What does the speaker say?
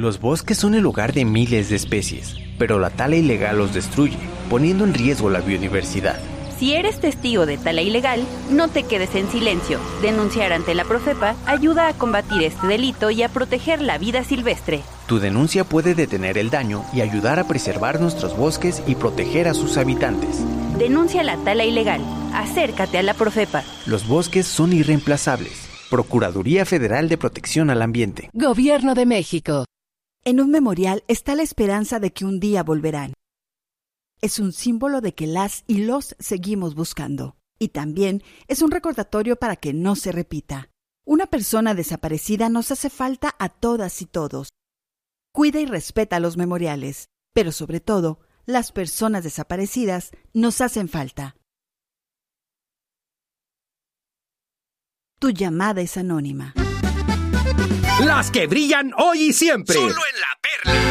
Los bosques son el hogar de miles de especies, pero la tala ilegal los destruye, poniendo en riesgo la biodiversidad. Si eres testigo de tala ilegal, no te quedes en silencio. Denunciar ante la Profepa ayuda a combatir este delito y a proteger la vida silvestre. Tu denuncia puede detener el daño y ayudar a preservar nuestros bosques y proteger a sus habitantes. Denuncia la tala ilegal. Acércate a la Profepa. Los bosques son irreemplazables. Procuraduría Federal de Protección al Ambiente. Gobierno de México. En un memorial está la esperanza de que un día volverán. Es un símbolo de que las y los seguimos buscando. Y también es un recordatorio para que no se repita. Una persona desaparecida nos hace falta a todas y todos. Cuida y respeta los memoriales, pero sobre todo, las personas desaparecidas nos hacen falta. Tu llamada es anónima. Las que brillan hoy y siempre. Solo en La Perla.